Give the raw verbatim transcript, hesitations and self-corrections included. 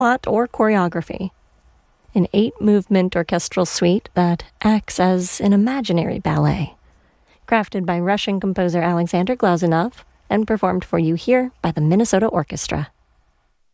plot or choreography. An eight-movement orchestral suite that acts as an imaginary ballet. Crafted by Russian composer Alexander Glazunov and performed for you here by the Minnesota Orchestra.